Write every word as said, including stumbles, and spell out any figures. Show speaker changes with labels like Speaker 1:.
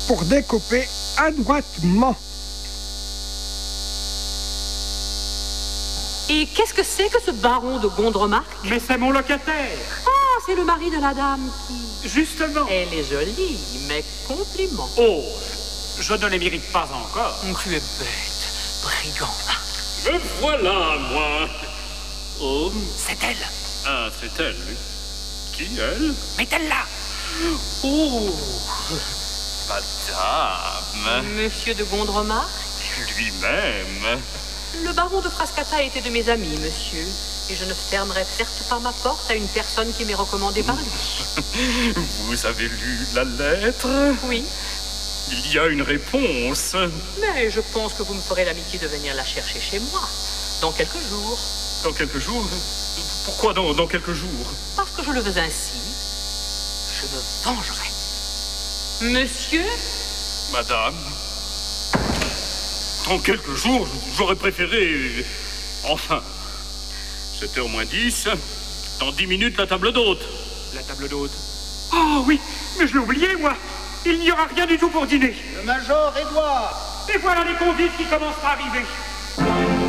Speaker 1: pour découper adroitement.
Speaker 2: Et qu'est-ce que c'est que ce baron de Gondremarck?
Speaker 3: Mais c'est mon locataire.
Speaker 2: Ah, c'est le mari de la dame qui...
Speaker 3: Justement.
Speaker 2: Elle est jolie, mais compliment.
Speaker 3: Oh, je ne les mérite pas encore.
Speaker 2: Tu es bête, brigand.
Speaker 4: Me voilà, moi. Oh.
Speaker 2: C'est elle.
Speaker 4: Ah, c'est elle. Qui, elle?
Speaker 2: Mettez-la là.
Speaker 4: Oh. Madame.
Speaker 2: Monsieur de Gondremarck?
Speaker 4: Lui-même.
Speaker 2: Le baron de Frascata était de mes amis, monsieur. Et je ne fermerai certes pas ma porte à une personne qui m'est recommandée par lui.
Speaker 4: Vous avez lu la lettre?
Speaker 2: Oui.
Speaker 4: Il y a une réponse.
Speaker 2: Mais je pense que vous me ferez l'amitié de venir la chercher chez moi. Dans quelques jours.
Speaker 4: Dans quelques jours? Pourquoi dans, dans quelques jours?
Speaker 2: Parce que je le veux ainsi. Je me vengerai. Monsieur?
Speaker 4: Madame? Dans quelques jours, j'aurais préféré... Enfin, sept heures moins dix. Dans dix minutes, la table d'hôte.
Speaker 3: La table d'hôte. Oh oui, mais je l'ai oublié, moi. Il n'y aura rien du tout pour dîner.
Speaker 5: Le major Édouard.
Speaker 3: Et voilà les convives qui commencent à arriver.